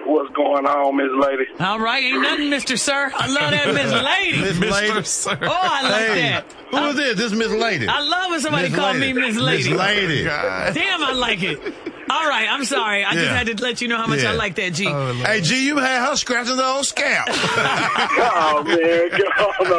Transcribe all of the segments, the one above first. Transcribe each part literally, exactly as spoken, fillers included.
What's going on, Miss Lady? All right, ain't nothing, Mister Sir. I love that, Miss Lady. Miss Lady. Sir. Oh, I like Hey, that. who is this? This is Miss Lady. I love when somebody Miss call Lady. me Miss Lady. Miss Lady. God. Damn, I like it. All right, I'm sorry. I just Yeah. had to let you know how much Yeah. I like that, G. Oh, Hey, G, you had her scratching the old scalp. Oh, man, come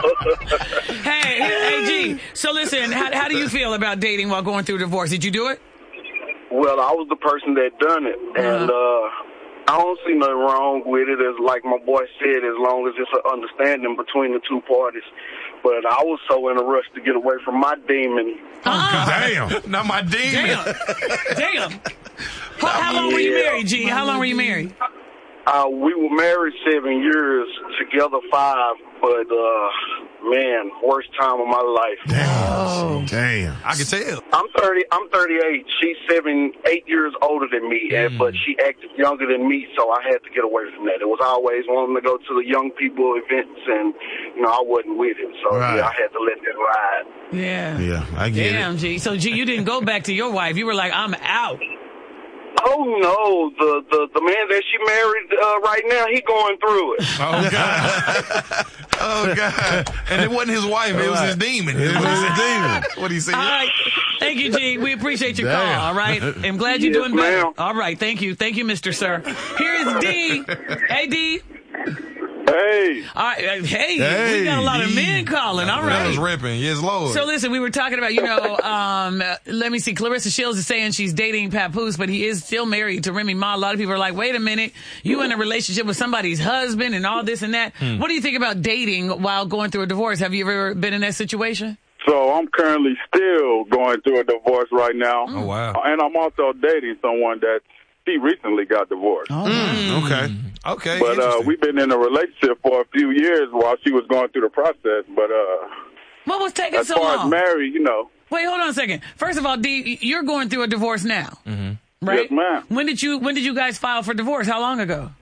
on. Hey, hey, G. So listen, how, how do you feel about dating while going through a divorce? Did you do it? Well, I was the person that done it, and uh, I don't see nothing wrong with it. As like my boy said, as long as it's an understanding between the two parties. But I was so in a rush to get away from my demon. Uh-uh. Damn. Not my demon. Damn. Damn. How, how long were you Yeah. married, G? How long were you married? Uh, we were married seven years, together five, but, uh, man, worst time of my life. Damn. Damn. I can tell. I'm thirty. I'm thirty-eight. She's seven, eight years older than me, and, but she acted younger than me, so I had to get away from that. It was always wanting to go to the young people events, and you know I wasn't with it, so Right. yeah, I had to let that ride. Yeah. Yeah, I get Damn, it. G. So, G, you didn't go back to your wife. You were like, I'm out. Oh no, the the, the man that she married uh, right now, he going through it. Oh, God. Oh, God. And it wasn't his wife. It was his demon. It was his demon. What he said? All right. Thank you, G. We appreciate your Damn. call, all right? I'm glad you're Yes, doing better. ma'am. All right. Thank you. Thank you, Mister Sir. Here is D. Hey, D. Hey, All right. uh, Hey, Hey, we got a lot of D. men calling. All That was right. ripping. Yes, Lord. So listen, we were talking about, you know, um, uh, let me see. Clarissa Shields is saying she's dating Papoose, but he is still married to Remy Ma. A lot of people are like, wait a minute, you in a relationship with somebody's husband and all this and that. What do you think about dating while going through a divorce? Have you ever been in that situation? So I'm currently still going through a divorce right now. Oh, wow. And I'm also dating someone that she recently got divorced. Mm, okay. Okay. But uh, interesting. we've been in a relationship for a few years while she was going through the process. But uh, What was taking as so far long? as married, you know, Wait, hold on a second. First of all, D, you're going through a divorce now, Mm-hmm. right? Yes, ma'am. When did you When did you guys file for divorce? How long ago?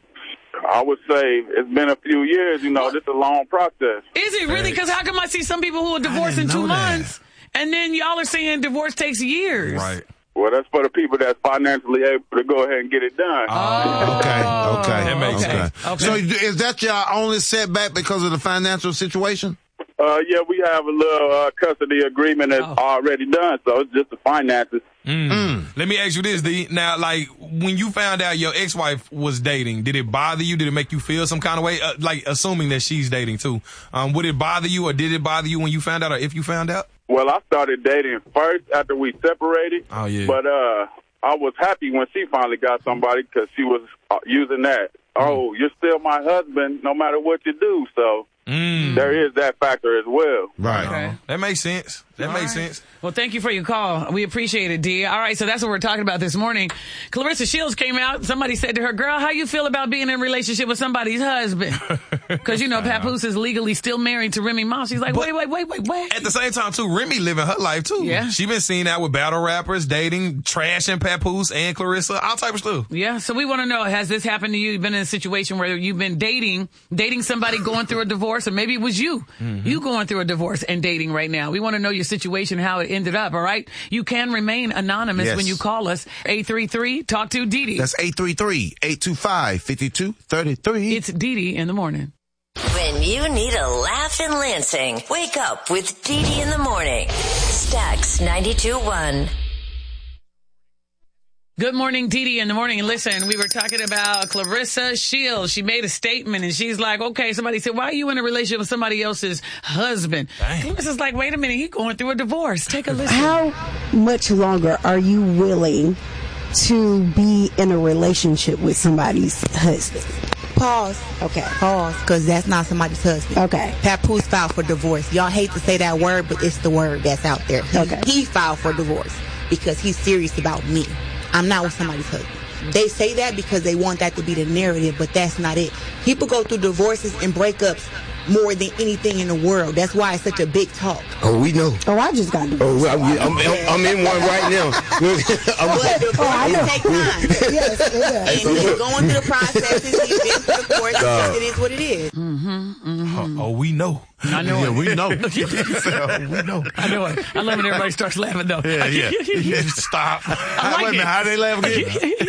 I would say it's been a few years. You know, What? this is a long process. Is it really? Because how come I see some people who are divorced in didn't two know that. months, and then y'all are saying divorce takes years? Right. Well, that's for the people that's financially able to go ahead and get it done. Oh, Okay. Okay. That makes okay. sense. Okay. So is that your only setback because of the financial situation? Uh, yeah, we have a little uh, custody agreement that's Oh. already done, so it's just the finances. Mm. Let me ask you this, D. Now, like, when you found out your ex-wife was dating, did it bother you? Did it make you feel some kind of way? Uh, like, assuming that she's dating, too. Um, would it bother you, or did it bother you when you found out, or if you found out? Well, I started dating first after we separated. Oh, yeah. But uh, I was happy when she finally got somebody because she was uh, using that. Oh, you're still my husband no matter what you do. So Mm. there is that factor as well. Right. Okay. That makes sense. That All makes right. sense. Well, thank you for your call. We appreciate it, D. All right, so that's what we're talking about this morning. Clarissa Shields came out. Somebody said to her, girl, how you feel about being in a relationship with somebody's husband? Because, you know, Papoose is legally still married to Remy Ma. She's like, But- wait, wait, wait, wait, wait. At the same time, too, Remy living her life, too. Yeah. She been seen out with battle rappers, dating, trashing Papoose and Clarissa, all type of stuff. Yeah, so we want to know, has this happened to you? You've been in a situation where you've been dating, dating somebody going through a divorce, or maybe it was you, Mm-hmm. you going through a divorce and dating right now. We want to know your situation, how it ended up, all right? You can remain anonymous Yes. when you call us, eight three three, talk to Dee Dee. That's eight three three, eight two five, five two three three. It's Dee Dee in the morning. When you need a laugh in Lansing, wake up with Dee Dee in the morning. Stax ninety-two point one. Good morning, Dee Dee in the morning. And listen, we were talking about Clarissa Shields. She made a statement and she's like, okay, somebody said, why are you in a relationship with somebody else's husband? Dang. Clarissa's like, wait a minute, he's going through a divorce. Take a listen. How much longer are you willing to be in a relationship with somebody's husband? Pause. Okay. Pause, because that's not somebody's husband. Okay. Papoose filed for divorce. Y'all hate to say that word, but it's the word that's out there. He, Okay. he filed for divorce because he's serious about me. I'm not with somebody's husband. They say that because they want that to be the narrative, but that's not it. People go through divorces and breakups more than anything in the world. That's why it's such a big talk. Oh, we know. Oh, I just got divorced. Oh, well, I'm, I'm, I'm in one right now. I'm, But divorces take time. Yes, it does. And he's going through the processes. He's been through the courts. God. It is what it is. Oh, oh, we know. I know Yeah, it. we know. we know. I know it. I love when everybody starts laughing though. Yeah, yeah. Stop. I like Wait a minute, it. how they laugh again?